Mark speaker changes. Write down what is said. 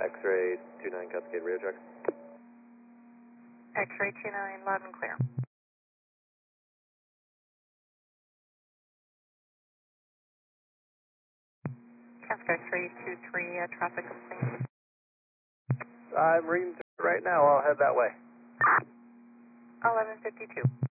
Speaker 1: X-ray 29 Cascade radio check.
Speaker 2: X-ray 29, loud and clear. Cascade X-ray 23, traffic complaint.
Speaker 1: I'm reading through it right now. I'll head that way.
Speaker 2: 1152.